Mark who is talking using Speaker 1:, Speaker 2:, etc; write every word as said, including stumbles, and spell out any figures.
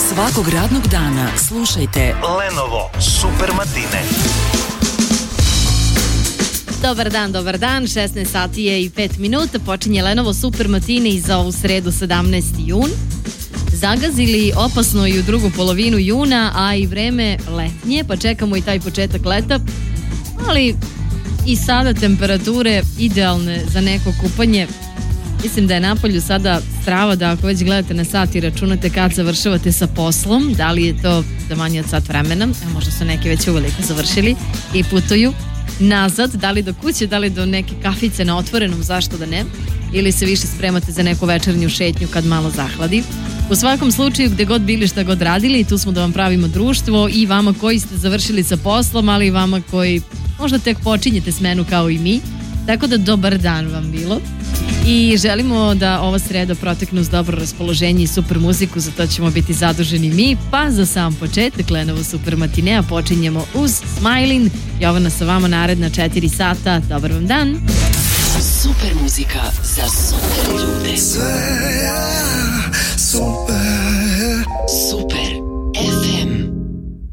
Speaker 1: Svakog radnog dana slušajte
Speaker 2: Lenovo Super Matine.
Speaker 3: Dobar dan, dobar dan, šesnaest sati je i pet minuta, počinje Lenovo Super Matine i za ovu sredu sedamnaesti jun. Zagazili opasno i u drugu polovinu juna, a i vreme letnje, pa čekamo i taj početak leta, ali i sada temperature idealne za neko kupanje. Mislim da je napolju sada strava, da ako već gledate na sat i računate kad završavate sa poslom, da li je to za manje od sat vremena, a možda su neki već uveliko završili i putuju nazad, da li do kuće, da li do neke kafice na otvorenom, zašto da ne, ili se više spremate za neku večernju šetnju kad malo zahladi. U svakom slučaju, gde god bili, šta god radili, tu smo da vam pravimo društvo i vama koji ste završili sa poslom, ali i vama koji možda tek počinjete smenu kao i mi, tako da dobar dan vam bilo. I želimo da ova sreda protekne uz dobro raspoloženje i super muziku, za to ćemo biti zaduženi mi, pa za sam početak Lenovo Super Matinea počinjemo uz Smiling. Jovana sa vama naredna četiri sata, dobar vam dan.
Speaker 1: Super muzika za super ljude.